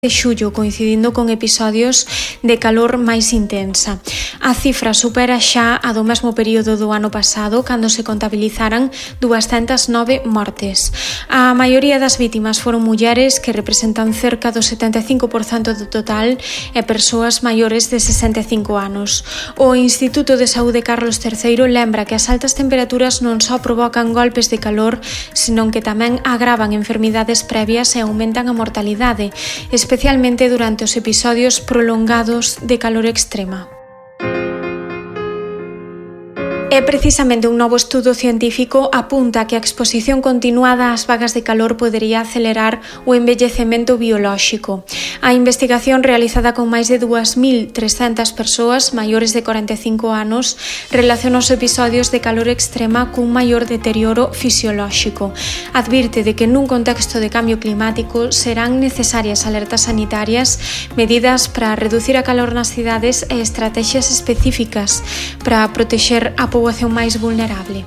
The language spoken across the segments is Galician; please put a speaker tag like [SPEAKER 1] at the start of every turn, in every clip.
[SPEAKER 1] de xullo, coincidindo con episodios de calor máis intensa. A cifra supera xa a do mesmo período do ano pasado, cando se contabilizaran 209 mortes. A maioría das vítimas foron mulleres, que representan cerca do 75% do total, e persoas maiores de 65 anos. O Instituto de Saúde Carlos III lembra que as altas temperaturas non só provocan golpes de calor, senón que tamén agravan enfermidades previas e aumentan a mortalidade, especialmente durante os episodios prolongados de calor extrema. E precisamente un novo estudo científico apunta que a exposición continuada ás vagas de calor podería acelerar o envellecemento biolóxico. A investigación realizada con máis de 2.300 persoas maiores de 45 anos relaciona os episodios de calor extrema cun maior deterioro fisiolóxico. Advirte de que nun contexto de cambio climático serán necesarias alertas sanitarias, medidas para reducir a calor nas cidades e estrategias específicas para protexer a poboación máis vulnerable.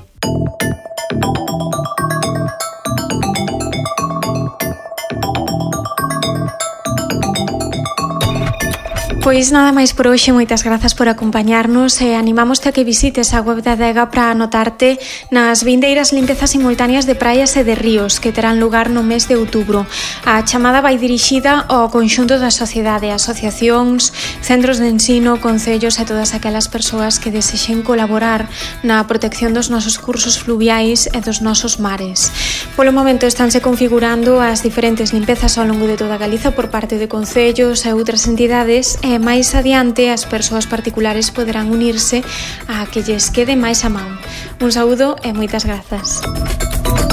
[SPEAKER 1] Pois nada máis por hoxe, moitas grazas por acompañarnos e animámoste a que visites a web da Adega para anotarte nas vindeiras limpezas simultáneas de praias e de ríos que terán lugar no mes de outubro. A chamada vai dirixida ao conxunto da sociedade, asociacións, centros de ensino, concellos e todas aquelas persoas que desexen colaborar na protección dos nosos cursos fluviais e dos nosos mares. Polo momento estanse configurando as diferentes limpezas ao longo de toda Galiza por parte de concellos e outras entidades e máis adiante as persoas particulares poderán unirse a que lles quede máis a man. Un saúdo e moitas grazas.